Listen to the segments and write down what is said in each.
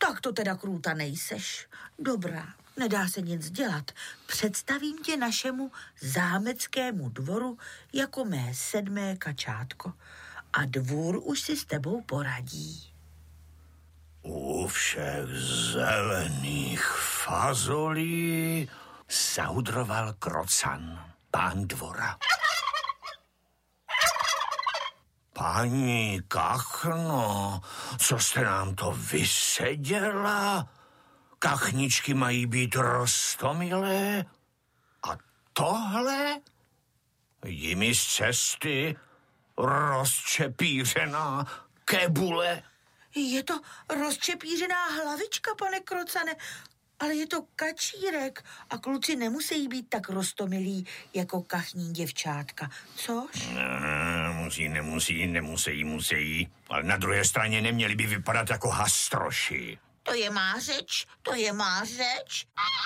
Tak to teda krůta nejseš. Dobrá, nedá se nic dělat. Představím tě našemu zámeckému dvoru jako mé 7. kačátko. A dvůr už si s tebou poradí. U všech zelených fazolí zaudroval Krocan, pán dvora. Paní Kachno, co jste nám to vyseděla? Kachničky mají být roztomilé? A tohle? Jimi z cesty rozčepířená kebule. Je to rozčepířená hlavička, pane Krocane, ale je to kačírek a kluci nemusí být tak roztomilí jako kachní děvčátka, což? Nemusí, ale na druhé straně neměli by vypadat jako hastroši. To je má řeč.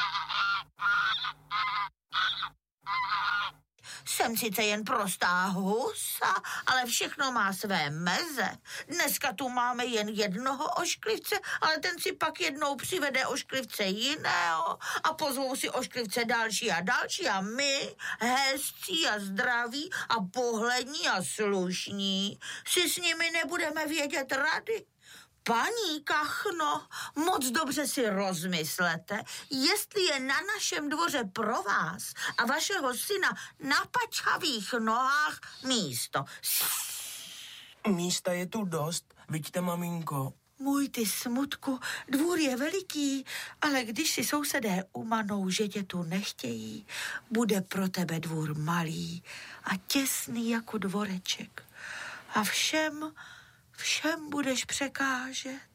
Jsem sice jen prostá husa, ale všechno má své meze. Dneska tu máme jen jednoho ošklivce, ale ten si pak jednou přivede ošklivce jiného a pozvou si ošklivce další a my, hezcí a zdraví a pohlední a slušní, si s nimi nebudeme vědět rady. Paní Kachno, moc dobře si rozmyslete, jestli je na našem dvoře pro vás a vašeho syna na pačhavých nohách místo. Místa je tu dost, viďte, maminko. Můj ty smutku, dvůr je veliký, ale když si sousedé umanou, že tě tu nechtějí, bude pro tebe dvůr malý a těsný jako dvoreček. A všem budeš překážet.